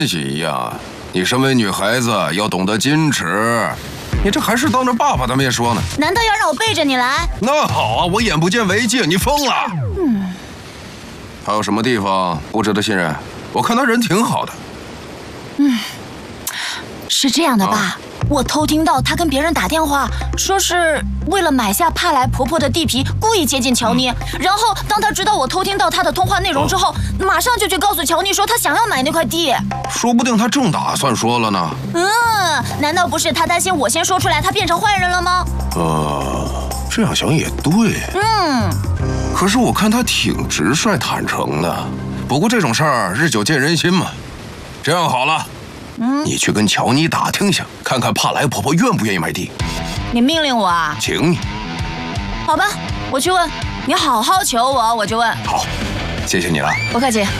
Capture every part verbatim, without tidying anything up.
系一样。你身为女孩子，要懂得矜持。你这还是当着爸爸的面说呢？ 难道要让我背着你来？ 那好啊，我眼不见为净，你疯了？ 嗯。 还有什么地方不值得信任？我看他人挺好的。 嗯，是这样的吧？啊、我偷听到他跟别人打电话，说是为了买下帕莱婆婆的地皮，故意接近乔妮。嗯、然后当他知道我偷听到他的通话内容之后，哦、马上就去告诉乔妮说他想要买那块地。 说不定他正打算说了呢。 嗯，难道不是他担心我先说出来，他变成坏人了吗？ 呃，这样想也对。 嗯。 可是我看他挺直率坦诚的。不过这种事儿日久见人心嘛。这样好了。嗯，你去跟乔妮打听一下，看看帕莱婆婆愿不愿意买地。 你命令我啊？ 请你。 好吧，我去问。你好好求我，我就问。 好，谢谢你了。 不客气。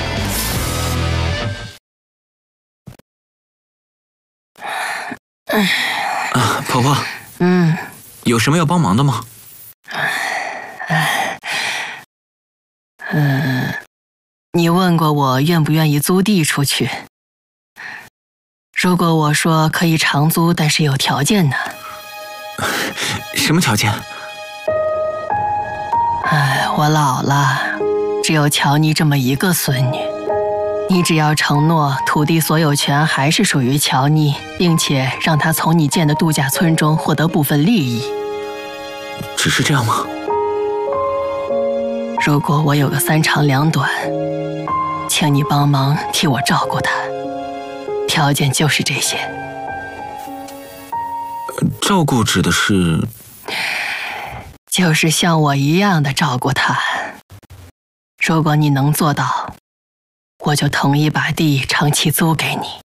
啊，婆婆。嗯。有什么要帮忙的吗？ 嗯，你问过我愿不愿意租地出去？如果我说可以长租，但是有条件呢？ 什么条件？ 哎，我老了，只有乔妮这么一个孙女，你只要承诺土地所有权还是属于乔妮，并且让她从你建的度假村中获得部分利益。 只是这样吗？ 如果我有个三长两短，请你帮忙替我照顾她。条件就是这些。 照顾指的是？ 就是像我一样的照顾她。如果你能做到，我就同意把地长期租给你。